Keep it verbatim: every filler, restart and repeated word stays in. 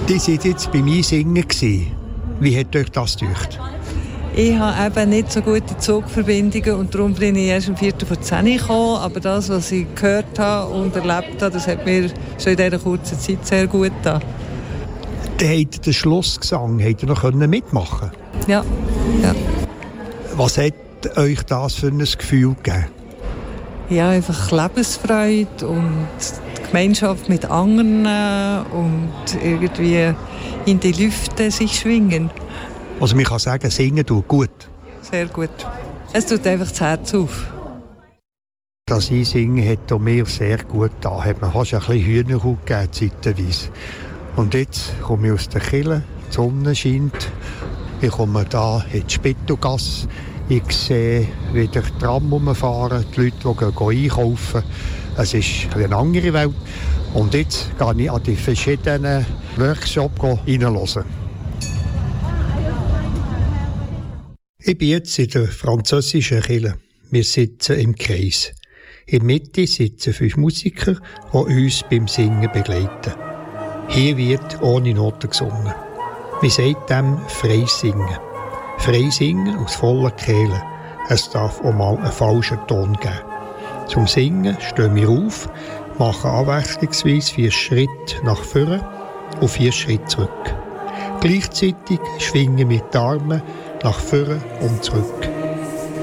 Die sind jetzt bei mir singen gewesen. Wie hat euch das gedacht? Ich habe eben nicht so gute Zugverbindungen und darum bin ich erst um Viertel vor zehn gekommen. Aber das, was ich gehört habe und erlebt habe, das hat mir schon in dieser kurzen Zeit sehr gut getan. Dann habt ihr den Schlussgesang habt ihr noch mitmachen können? Ja. ja. Was hat euch das für ein Gefühl gegeben? Ja, einfach Lebensfreude und die Gemeinschaft mit anderen und irgendwie in die Lüfte sich schwingen. Also man kann sagen, singen tut gut. Sehr gut. Es tut einfach das Herz auf. Das Einsingen hat auch mir sehr gut getan. Hat mir fast ein bisschen Hühnerhaut gegeben, zeitweise. Und jetzt komme ich aus der Kirche, die Sonne scheint. Ich komme hier in die Spittelgasse. Ich sehe wieder Tram rumfahren, die Leute, die gehen einkaufen. Es ist eine andere Welt. Und jetzt gehe ich an die verschiedenen Workshops hineinhören. Ich bin jetzt in der französischen Kirche. Wir sitzen im Kreis. In der Mitte sitzen fünf Musiker, die uns beim Singen begleiten. Hier wird ohne Noten gesungen. Wir sagen dem frei singen. Frei singen aus voller Kehle. Es darf auch mal einen falschen Ton geben. Zum Singen stehen wir auf, machen abwechslungsweise vier Schritte nach vorne und vier Schritte zurück. Gleichzeitig schwingen wir die Arme nach vorne und zurück.